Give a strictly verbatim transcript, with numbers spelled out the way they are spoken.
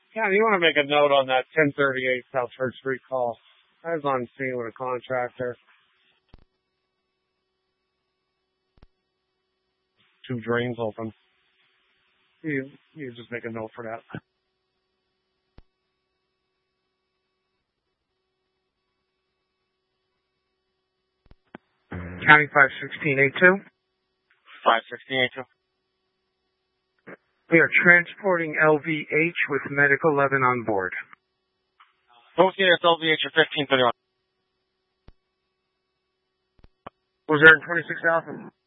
Yeah, you want to make a note on that ten thirty-eight South Church Street call. I was on scene with a contractor. Two drains open. You, you just make a note for that. County five sixteen eighty-two. five sixteen eighty-two. We are transporting L V H with Medic eleven on board. Associated L V H at fifteen thirty-one. Was there in twenty-six Alpha?